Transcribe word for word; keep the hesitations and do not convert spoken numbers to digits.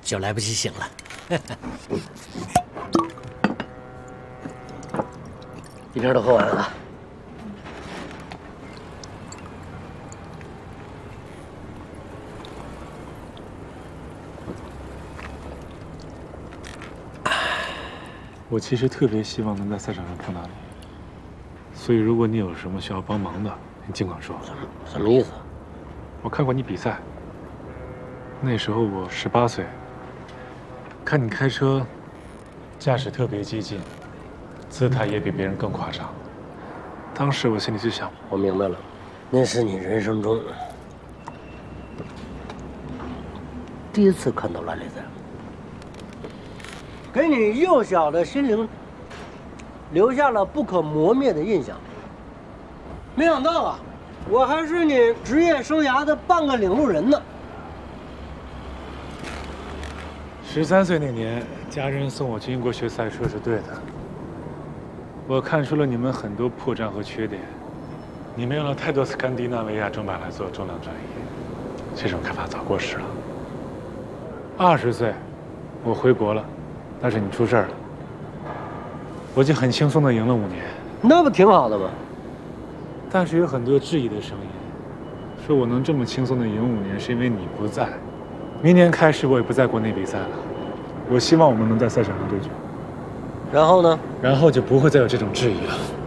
就来不及醒了。一瓶都喝完了。 我其实特别希望能在赛场上碰到你，所以如果你有什么需要帮忙的，你尽管说。 什么意思？ 我看过你比赛，那时候我十八岁，看你开车，驾驶特别激进，姿态也比别人更夸张。当时我心里就想， 我明白了，那是你人生中第一次看到拉力赛。给你幼小的心灵留下了不可磨灭的印象。没想到啊，我还是你职业生涯的半个领路人呢。 十三岁那年，家人送我去英国学赛车是对的。我看出了你们很多破绽和缺点，你们用了太多斯堪的纳维亚重板来做重量转移，这种看法早过时了。二十岁，我回国了。但是你出事儿了，我就很轻松的赢了五年， 那不挺好的吗？ 但是有很多质疑的声音，说我能这么轻松的赢五年，是因为你不在。明年开始我也不在国内比赛了，我希望我们能在赛场上对决。 然后呢？ 然后就不会再有这种质疑了。